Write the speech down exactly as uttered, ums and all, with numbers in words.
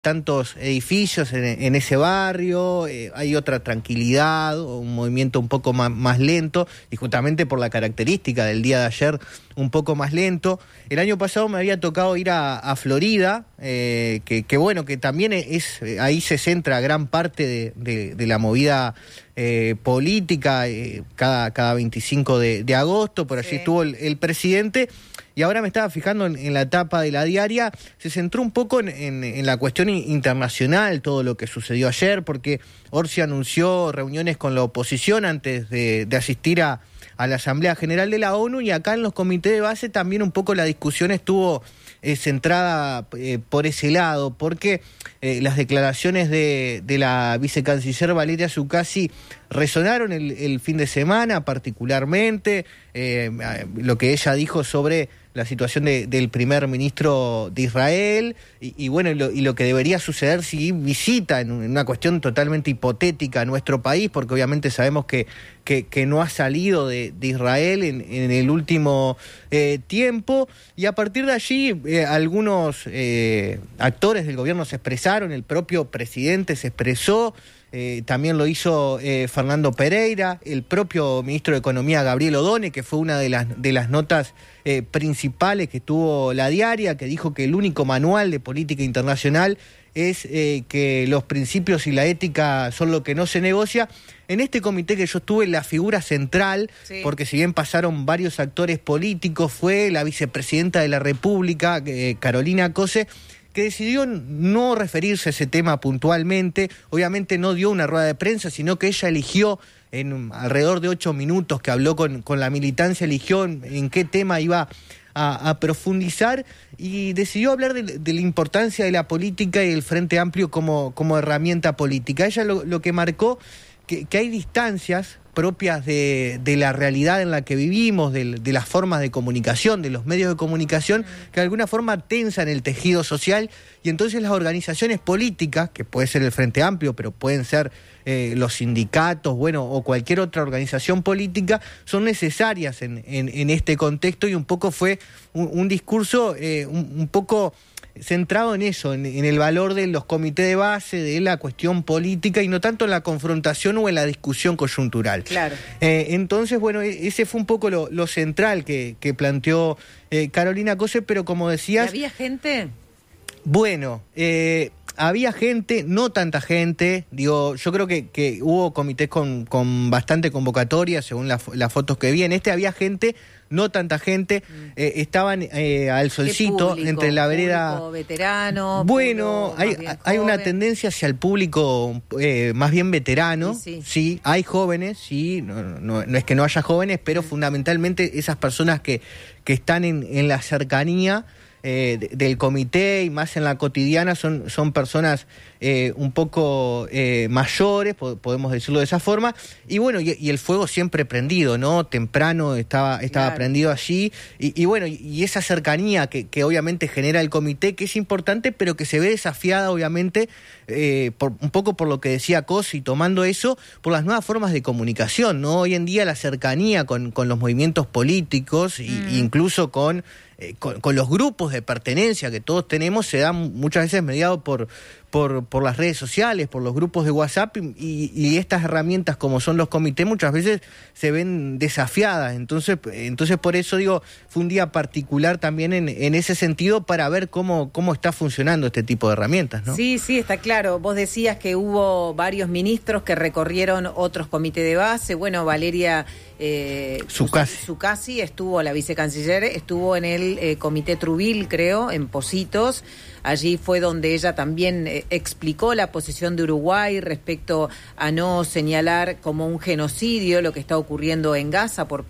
tantos edificios en, en ese barrio, eh, hay otra tranquilidad, un movimiento un poco más, más lento, y justamente por la característica del día de ayer, un poco más lento. El año pasado me había tocado ir a, a Florida, eh, que, que bueno, que también es, ahí se centra gran parte de, de, de la movida eh, política, eh, cada, cada veinticinco de, de agosto, por allí sí. Estuvo el, el presidente. Y ahora me estaba fijando en, en la etapa de la diaria, se centró un poco en, en, en la cuestión internacional, todo lo que sucedió ayer, porque Orsi anunció reuniones con la oposición antes de, de asistir a, a la Asamblea General de la ONU, y acá en los comités de base también un poco la discusión estuvo eh, centrada eh, por ese lado, porque eh, las declaraciones de, de la vicecanciller Valeria Zukasy resonaron el, el fin de semana particularmente, eh, lo que ella dijo sobre la situación de, del primer ministro de Israel, y, y bueno, y lo, y lo que debería suceder si visita en una cuestión totalmente hipotética a nuestro país, porque obviamente sabemos que, que, que no ha salido de, de Israel en, en el último eh, tiempo, y a partir de allí eh, algunos eh, actores del gobierno se expresaron, el propio presidente se expresó, Eh, también lo hizo eh, Fernando Pereira, el propio ministro de Economía Gabriel Odone, que fue una de las, de las notas eh, principales que tuvo la diaria, que dijo que el único manual de política internacional es eh, que los principios y la ética son lo que no se negocia. En este comité que yo estuve, la figura central, sí. Porque si bien pasaron varios actores políticos, fue la vicepresidenta de la República, eh, Carolina Cose, que decidió no referirse a ese tema puntualmente. Obviamente no dio una rueda de prensa, sino que ella eligió, en alrededor de ocho minutos que habló con, con la militancia, eligió en, en qué tema iba a, a profundizar, y decidió hablar de, de la importancia de la política y el Frente Amplio como, como herramienta política. Ella lo, lo que marcó, que, que hay distancias propias de, de la realidad en la que vivimos, de, de las formas de comunicación, de los medios de comunicación, que de alguna forma tensan el tejido social, y entonces las organizaciones políticas, que puede ser el Frente Amplio, pero pueden ser eh, los sindicatos, bueno, o cualquier otra organización política, son necesarias en, en, en este contexto, y un poco fue un, un discurso eh, un, un poco centrado en eso, en, en el valor de los comités de base, de la cuestión política, y no tanto en la confrontación o en la discusión coyuntural. Claro. Eh, entonces, bueno, ese fue un poco lo, lo central que, que planteó eh, Carolina Cose, pero como decías... ¿Y había gente? Bueno, eh, había gente, no tanta gente, digo, yo creo que, que hubo comités con, con bastante convocatoria, según la, las fotos que vi. En este había gente, no tanta gente, mm. eh, estaban eh, al solcito, entre la vereda... ¿Público veterano? Bueno, hay, hay una tendencia hacia el público eh, más bien veterano, sí, sí. sí, hay jóvenes, sí, no, no, no es que no haya jóvenes, pero mm. fundamentalmente esas personas que, que están en, en la cercanía Eh, de, del comité, y más en la cotidiana, son, son personas eh, un poco eh, mayores, po- podemos decirlo de esa forma, y bueno, y, y el fuego siempre prendido, ¿no? Temprano estaba, estaba claro. prendido allí, y, y bueno, y, y esa cercanía que, que obviamente genera el comité, que es importante, pero que se ve desafiada, obviamente, eh, por, un poco por lo que decía Cosi, tomando eso, por las nuevas formas de comunicación, ¿no? Hoy en día la cercanía con, con los movimientos políticos, y, mm. incluso con Eh, con, con los grupos de pertenencia que todos tenemos, se da muchas veces mediado por, por, por las redes sociales, por los grupos de WhatsApp, y, y estas herramientas como son los comités muchas veces se ven desafiadas. Entonces, entonces por eso digo, fue un día particular también en, en ese sentido, para ver cómo, cómo está funcionando este tipo de herramientas, ¿no? Sí, sí, está claro. Vos decías que hubo varios ministros que recorrieron otros comités de base. Bueno, Valeria eh, Zukasy. Zukasy estuvo, la vicecanciller, estuvo en el eh, comité Trubil, creo, en Positos. Allí fue donde ella también eh, explicó la posición de Uruguay respecto a no señalar como un genocidio lo que está ocurriendo en Gaza por